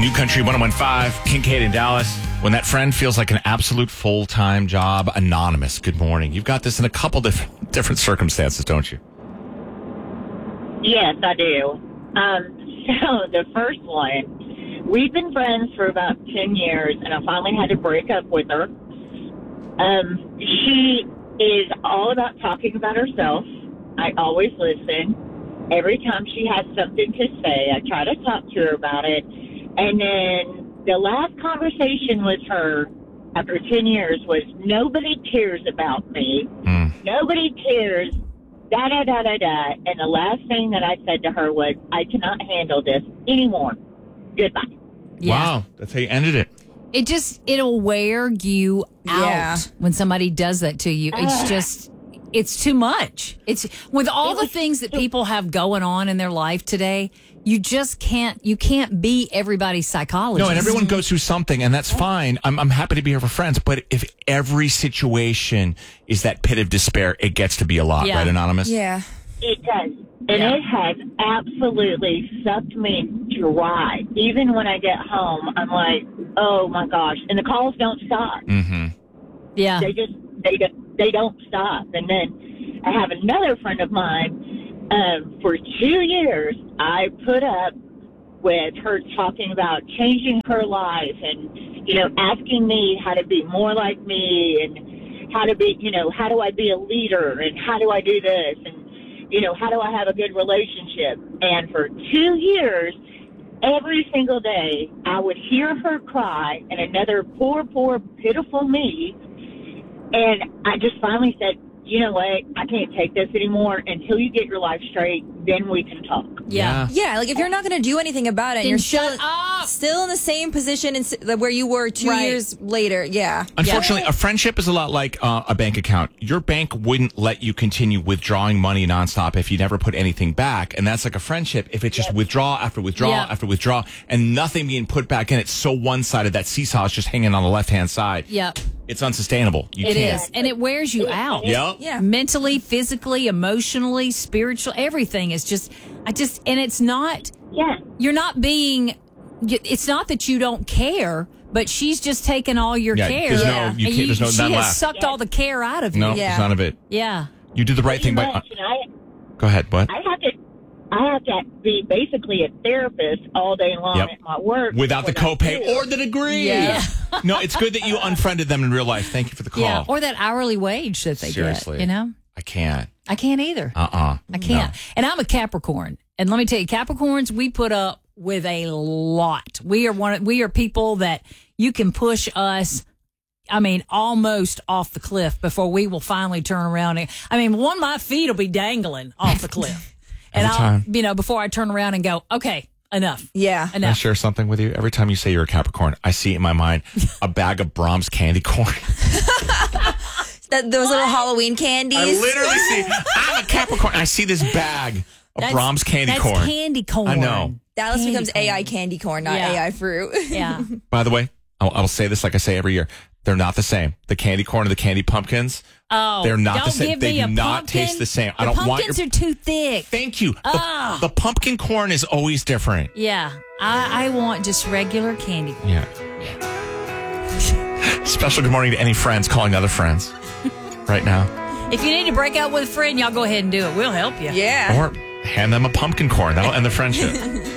New Country 101.5, Kincaid in Dallas. When that friend feels like an absolute full-time job, Anonymous, good morning. You've got this in a couple different circumstances, don't you? Yes, I do. So the first one, we've been friends for about 10 years, and I finally had to break up with her. She is all about talking about herself. I always listen. Every time she has something to say, I try to talk to her about it. And then the last conversation with her after 10 years was, nobody cares about me. Nobody cares, da-da-da-da-da. And the last thing that I said to her was, I cannot handle this anymore. Goodbye. Yeah. Wow, that's how you ended it. It'll wear you out when somebody does that to you. It's too much. It's with all the things that people have going on in their life today, you can't be everybody's psychologist. No, and everyone goes through something, and that's fine. I'm happy to be here for friends, but if every situation is that pit of despair, it gets to be a lot, right, Anonymous? Yeah. It does. And it has absolutely sucked me dry. Even when I get home, I'm like, oh my gosh. And the calls don't stop. Mm-hmm. Yeah. They don't stop. And then I have another friend of mine. For 2 years, I put up with her talking about changing her life and, asking me how to be more like me and how to be, how do I be a leader and how do I do this and, how do I have a good relationship? And for 2 years, every single day, I would hear her cry and another poor, pitiful me. And I just finally said, you know what? I can't take this anymore. Until you get your life straight, then we can talk. Yeah. Yeah, like if you're not going to do anything about it, and Then you're shut up. still in the same position where you were 2 years later. Yeah. Unfortunately, a friendship is a lot like a bank account. Your bank wouldn't let you continue withdrawing money nonstop if you never put anything back. And that's like a friendship. If it's just withdraw after withdrawal after withdrawal and nothing being put back in, it's so one-sided. That seesaw is just hanging on the left-hand side. Yep. It's unsustainable. It is. And it wears you out. Yep. Yeah. Mentally, physically, emotionally, spiritual, everything is just, and it's not, you're not being, it's not that you don't care, but she's just taken all your care. There's no, you can't, there's no, she none has left. sucked all the care out of you. No, there's none of it. Yeah. You do the right thing by, go ahead, what? I have to be basically a therapist all day long at my work. Without the copay or the degree. Yeah. No, it's good that you unfriended them in real life. Thank you for the call. Yeah. Or that hourly wage that they Seriously. get, I can't. I can't either. I can't. No. And I'm a Capricorn. And let me tell you, Capricorns, we put up with a lot. We are people that you can push us, almost off the cliff before we will finally turn around. One of my feet will be dangling off the cliff. And I'll, before I turn around and go, okay, enough. Yeah. Can I share something with you? Every time you say you're a Capricorn, I see in my mind a bag of Brahms candy corn. Those little Halloween candies. I literally see, I'm a Capricorn. I see this bag of Brahms candy corn. That's candy corn. I know. Dallas becomes AI candy corn, not AI fruit. Yeah. By the way, I'll say this like I say every year. They're not the same. The candy corn and the candy pumpkins. Oh, they're not don't the same. Give They me do a not pumpkin. taste the same. The pumpkins are too thick. Thank you. The pumpkin corn is always different. Yeah. I want just regular candy corn. Yeah. Special good morning to any friends calling other friends right now. If you need to break out with a friend, y'all go ahead and do it. We'll help you. Yeah. Or hand them a pumpkin corn. That'll end the friendship.